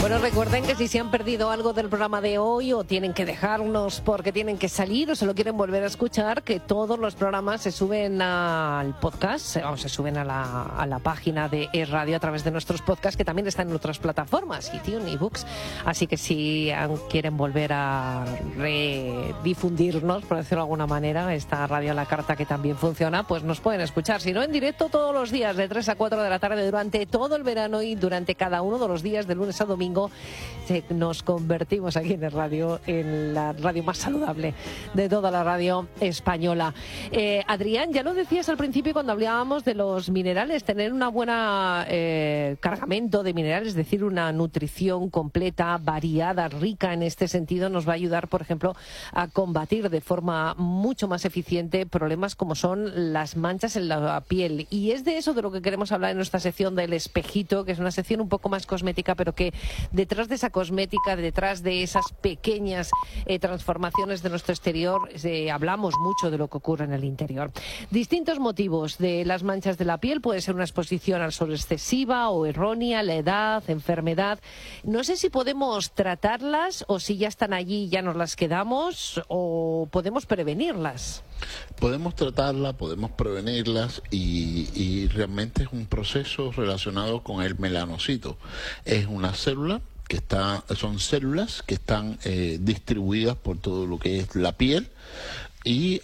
Bueno, recuerden que si se han perdido algo del programa de hoy o tienen que dejarnos porque tienen que salir o se lo quieren volver a escuchar, que todos los programas se suben al podcast, se suben a la página de E-Radio a través de nuestros podcasts, que también están en otras plataformas, iTunes, eBooks. Así que si quieren volver a redifundirnos, por decirlo de alguna manera, esta radio a la carta que también funciona, pues nos pueden escuchar. Si no, en directo todos los días, de 3 a 4 de la tarde, durante todo el verano y durante cada uno de los días, de lunes a domingo, nos convertimos aquí en el radio, en la radio más saludable de toda la radio española. Adrián, ya lo decías al principio cuando hablábamos de los minerales, tener una buena cargamento de minerales, es decir, una nutrición completa, variada, rica en este sentido, nos va a ayudar, por ejemplo, a combatir de forma mucho más eficiente problemas como son las manchas en la piel. Y es de eso de lo que queremos hablar en nuestra sección del espejito, que es una sección un poco más cosmética, pero que detrás de esa cosmética, detrás de esas pequeñas transformaciones de nuestro exterior, hablamos mucho de lo que ocurre en el interior. Distintos motivos de las manchas de la piel: puede ser una exposición al sol excesiva o errónea, la edad, enfermedad. No sé si podemos tratarlas o si ya están allí y ya nos las quedamos, o podemos prevenirlas. Podemos tratarlas, podemos prevenirlas y realmente es un proceso relacionado con el melanocito. Es una célula que son células que están distribuidas por todo lo que es la piel y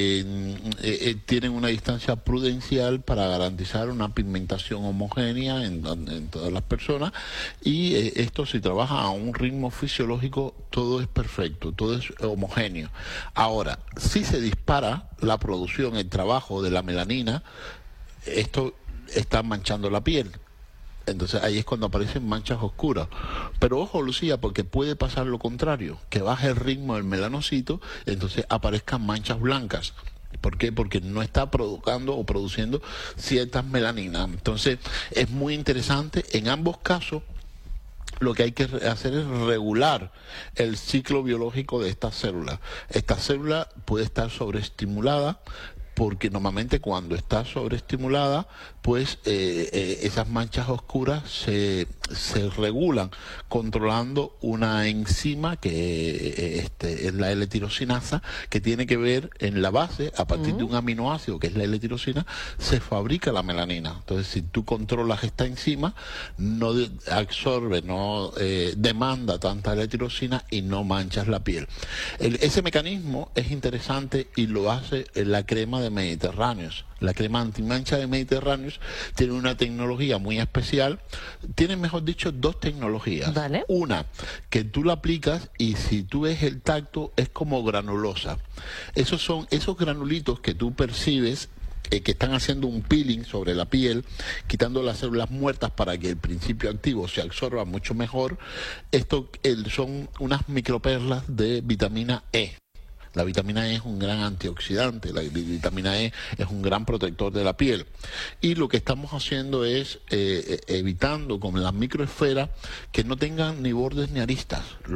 tienen una distancia prudencial para garantizar una pigmentación homogénea en todas las personas, y esto, si trabaja a un ritmo fisiológico, todo es perfecto, todo es homogéneo. Ahora, si se dispara la producción, el trabajo de la melanina, esto está manchando la piel. Entonces ahí es cuando aparecen manchas oscuras. Pero ojo, Lucía, porque puede pasar lo contrario, que baje el ritmo del melanocito, entonces aparezcan manchas blancas. ¿Por qué? Porque no está provocando o produciendo ciertas melaninas. Entonces es muy interesante. En ambos casos, lo que hay que hacer es regular el ciclo biológico de estas células. Esta célula puede estar sobreestimulada, porque normalmente cuando está sobreestimulada, pues esas manchas oscuras se regulan controlando una enzima que es la L-tirosinasa, que tiene que ver en la base, a partir de un aminoácido que es la L-tirosina, se fabrica la melanina. Entonces, si tú controlas esta enzima, no absorbe, no demanda tanta L-tirosina y no manchas la piel. Ese mecanismo es interesante y lo hace la crema de Mediterráneos. La crema antimancha de Mediterráneos tiene una tecnología muy especial. Tiene, mejor dicho, dos tecnologías. Vale. Una, que tú la aplicas y si tú ves el tacto es como granulosa. Esos son esos granulitos que tú percibes, que están haciendo un peeling sobre la piel, quitando las células muertas para que el principio activo se absorba mucho mejor. Esto son unas microperlas de vitamina E. La vitamina E es un gran antioxidante, la vitamina E es un gran protector de la piel. Y lo que estamos haciendo es evitando con las microesferas que no tengan ni bordes ni aristas.